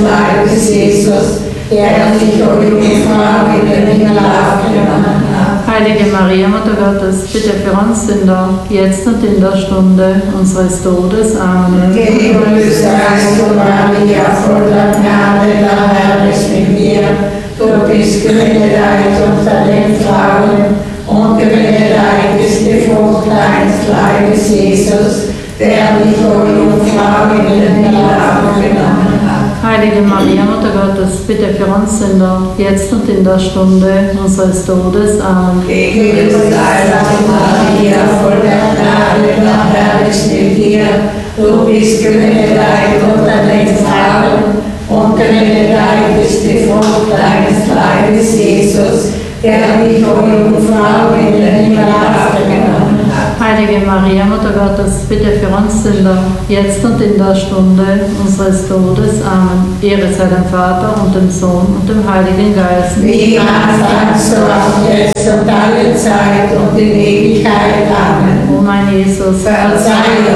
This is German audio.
Leibes Jesus, der sich, o Jungfrau, in den Himmel aufgenommen hat. Heilige Maria, Mutter Gottes, bitte für uns Sünder, jetzt und in der Stunde unseres Todes. Amen. Gegrüßet seist du, Maria, voller Gnade, der Herr ist mit dir. Du bist gebenedeit unter den Frauen, und gebenedeit ist die Frucht deines Leibes, Jesus, der dich, o Jungfrau, in den Himmel aufgenommen hat. Heilige Maria, Mutter Gottes, bitte für uns Sünder, jetzt und in der Stunde unseres Todes. Amen. Gegrüßet seist du, Maria, voller Gnade, der Herr ist mit dir. Du bist gebenedeit unter den Frauen, und gebenedeit ist die Frucht deines Leibes, Jesus, der dich, o Jungfrau, in den Himmel aufgenommen hat. Heilige Maria, Mutter Gottes, bitte für uns Sünder, jetzt und in der Stunde unseres Todes. Amen. Ehre sei dem Vater und dem Sohn und dem Heiligen Geist. Wie im Anfang, so auch jetzt und alle Zeit und in Ewigkeit. Amen. O mein Jesus, Verzeih